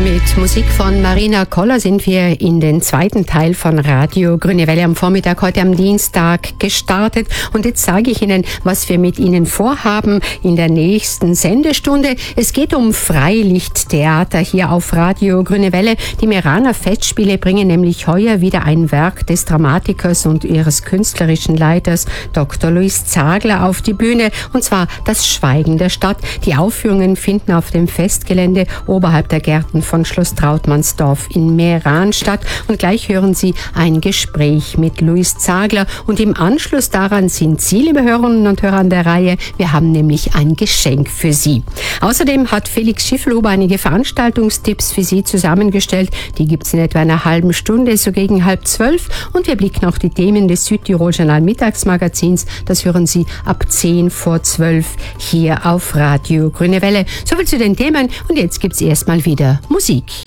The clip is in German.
Mit Musik von Marina Koller sind wir in den zweiten Teil von Radio Grüne Welle am Vormittag heute am Dienstag gestartet. Und jetzt sage ich Ihnen, was wir mit Ihnen vorhaben in der nächsten Sendestunde. Es geht um Freilichttheater hier auf Radio Grüne Welle. Die Meeraner Festspiele bringen nämlich heuer wieder ein Werk des Dramatikers und ihres künstlerischen Leiters Dr. Luis Zagler auf die Bühne. Und zwar Das Schweigen der Stadt. Die Aufführungen finden auf dem Festgelände oberhalb der Gärten von Schloss Trautmannsdorf in Meeran statt. Und gleich hören Sie ein Gespräch mit Luis Zagler. Und im Anschluss daran sind Sie, liebe Hörerinnen und Hörer, an der Reihe. Wir haben nämlich ein Geschenk für Sie. Außerdem hat Felix Schiffelhuber einige Veranstaltungstipps für Sie zusammengestellt. Die gibt es in etwa einer halben Stunde, so gegen 11:30. Und wir blicken auf die Themen des Südtirol-Journal Mittagsmagazins. Das hören Sie ab 10:10 hier auf Radio Grüne Welle. Soviel zu den Themen. Und jetzt gibt's erstmal wieder Musik.